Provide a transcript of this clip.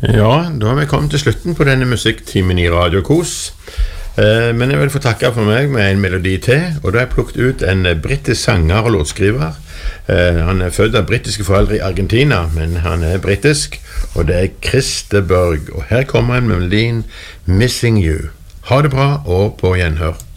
Ja, da har vi kommet til slutten på denne musikktimen i Radio Kos. Men jeg vil få takke for meg med en melodi til, og da har jeg plukket ut en britisk sanger og låtskriver. Han er født av britiske foreldre i Argentina, men han er britisk, og det er Christer Berg. Og her kommer en melodien Missing You. Ha det bra, og på gjenhør.